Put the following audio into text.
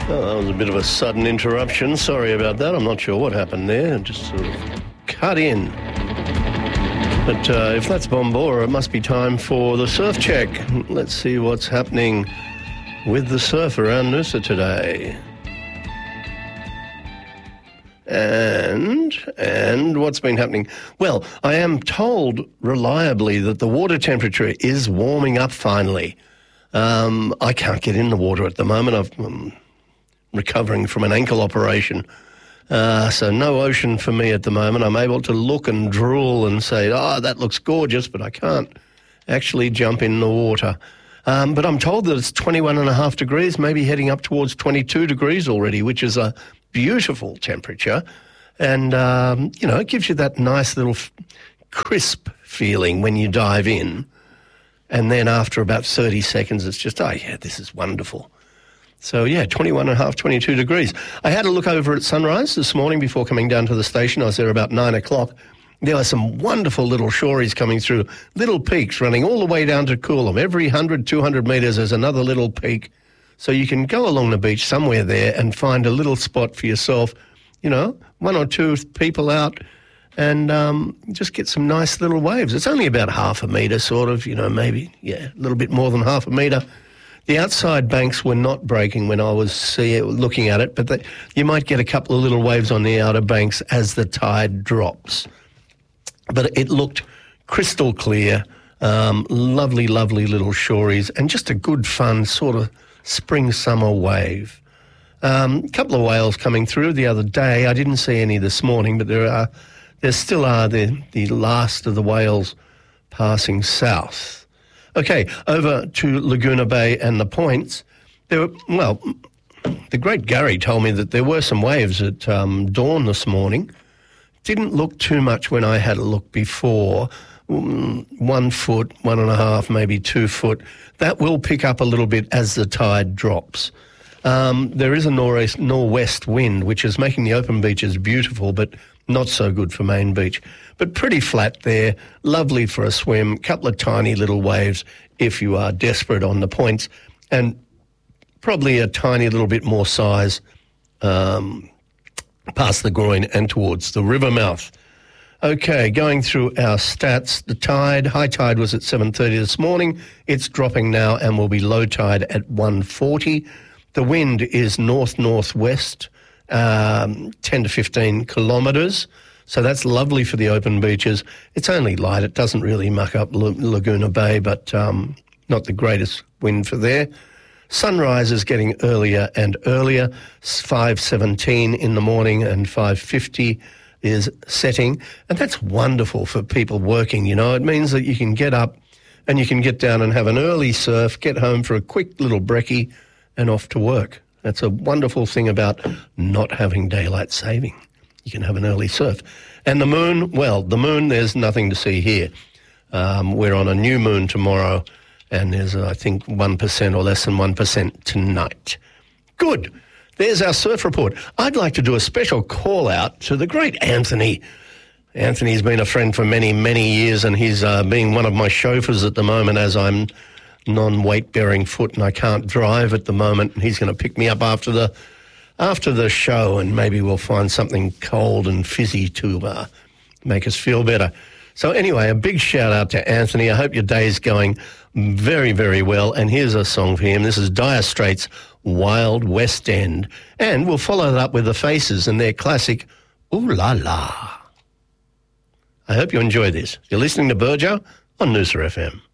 Oh, that was a bit of a sudden interruption. Sorry about that. I'm not sure what happened there. It just sort of cut in. But if that's Bombora, it must be time for the surf check. Let's see what's happening with the surf around Noosa today. And what's been happening? Well, I am told reliably that the water temperature is warming up finally. I can't get in the water at the moment. I'm recovering from an ankle operation. So no ocean for me at the moment. I'm able to look and drool and say, oh, that looks gorgeous, but I can't actually jump in the water. But I'm told that it's 21.5 degrees, maybe heading up towards 22 degrees already, which is a beautiful temperature. And, it gives you that nice little crisp feeling when you dive in. And then after about 30 seconds, it's just, oh, yeah, this is wonderful. So, 21.5, 22 degrees. I had a look over at sunrise this morning before coming down to the station. I was there about 9 o'clock. There are some wonderful little shoreys coming through, little peaks running all the way down to Coolum. Every 100, 200 metres, there's another little peak. So you can go along the beach somewhere there and find a little spot for yourself, one or two people out and just get some nice little waves. It's only about half a metre sort of, maybe, a little bit more than half a metre. The outside banks were not breaking when I was looking at it, but you might get a couple of little waves on the outer banks as the tide drops. But it looked crystal clear, lovely, lovely little shoreys, and just a good fun sort of spring-summer wave. A couple of whales coming through the other day. I didn't see any this morning, but there still are the last of the whales passing south. Okay, over to Laguna Bay and the points. The great Gary told me that there were some waves at dawn this morning. Didn't look too much when I had a look before. 1 foot, 1.5, maybe 2 foot. That will pick up a little bit as the tide drops. There is a northwest wind, which is making the open beaches beautiful, but not so good for Main Beach. But pretty flat there, lovely for a swim, couple of tiny little waves if you are desperate on the points, and probably a tiny little bit more size past the groin and towards the river mouth. Okay, going through our stats, the tide, high tide was at 7:30 this morning. It's dropping now and will be low tide at 1:40. The wind is north-northwest, 10 to 15 kilometres. So that's lovely for the open beaches. It's only light. It doesn't really muck up Laguna Bay, but not the greatest wind for there. Sunrise is getting earlier and earlier. 5:17 in the morning and 5:50 is setting. And that's wonderful for people working, It means that you can get up and you can get down and have an early surf, get home for a quick little brekkie and off to work. That's a wonderful thing about not having daylight saving. You can have an early surf. And the moon, there's nothing to see here. We're on a new moon tomorrow, and there's, I think, 1% or less than 1% tonight. Good. There's our surf report. I'd like to do a special call-out to the great Anthony. Anthony's been a friend for many, many years, and he's being one of my chauffeurs at the moment as I'm non-weight-bearing foot and I can't drive at the moment. And he's going to pick me up after the show, and maybe we'll find something cold and fizzy to make us feel better. So anyway, a big shout-out to Anthony. I hope your day's going very, very well. And here's a song for him. This is Dire Straits' Wild West End. And we'll follow that up with the Faces and their classic, Ooh La La. I hope you enjoy this. You're listening to Burjo on Noosa FM.